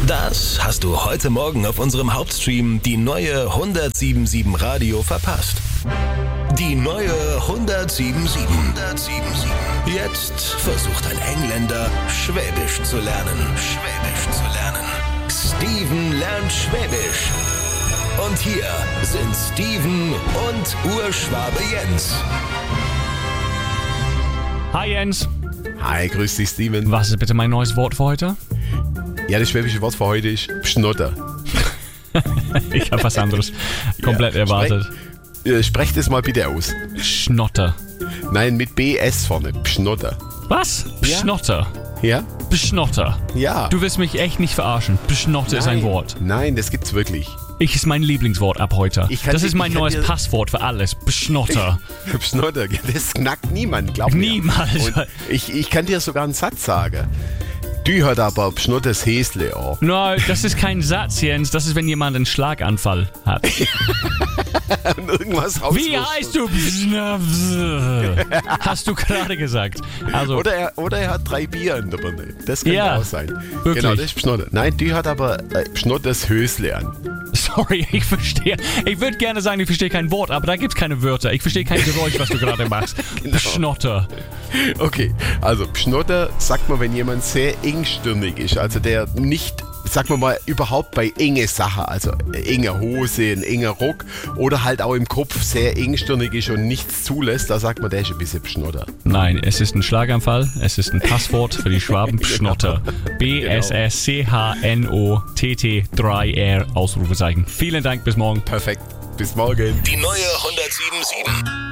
Das hast du heute Morgen auf unserem Hauptstream die neue 107.7 Radio verpasst. Die neue 107.7. Jetzt versucht ein Engländer, Schwäbisch zu lernen. Steven lernt Schwäbisch. Und hier sind Steven und Urschwabe Jens. Hi Jens. Hi, grüß dich Steven. Was ist bitte mein neues Wort für heute? Ja, das schwäbische Wort für heute ist Bschnotter. Ich habe was anderes komplett erwartet. Sprecht es mal bitte aus. Schnotter. Nein, mit BS vorne. Bschnotter. Was? Bschnotter. Ja? Bschnotter. Ja. Du willst mich echt nicht verarschen. Bschnotter ist ein Wort. Nein, das gibt's wirklich. Ist mein Lieblingswort ab heute. Das ist mein neues Passwort für alles. Bschnotter. Bschnotter, das knackt niemand, glaub mir. Niemals. Und ich kann dir sogar einen Satz sagen. Du hat aber Bschnotters Häsle auch. Nein, das ist kein Satz, Jens. Das ist, wenn jemand einen Schlaganfall hat. Und irgendwas raus. Wie heißt du? Hast du gerade gesagt. Also, Oder er hat 3 Bier in der Birne. Das könnte auch sein. Wirklich? Genau, das ist Bschnotter. Nein, du hat aber Bschnotters Hösle an. sorry, ich verstehe. Ich würde gerne sagen, ich verstehe kein Wort, aber da gibt es keine Wörter. Ich verstehe kein Geräusch, was du gerade machst. Genau. Bschnotter. Okay, also Bschnotter sagt man, wenn jemand sehr engstirnig ist, also der nicht, sagen wir mal, überhaupt bei enge Sachen, also enge Hose, ein enger Rock oder halt auch im Kopf sehr engstirnig ist und nichts zulässt, da sagt man, der ist ein bisschen Bschnotter. Nein, es ist ein Schlaganfall, es ist ein Passwort für die Schwaben. Bschnotter. BSSCHNOTT3R Ausrufezeichen. Vielen Dank, bis morgen. Perfekt, bis morgen. Die neue 107.7.